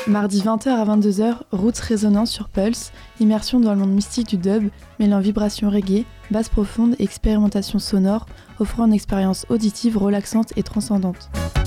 Mardi 20h à 22h, Roots Résonance sur Pulse, immersion dans le monde mystique du dub, mêlant vibrations reggae, basse profonde et expérimentation sonore, offrant une expérience auditive relaxante et transcendante.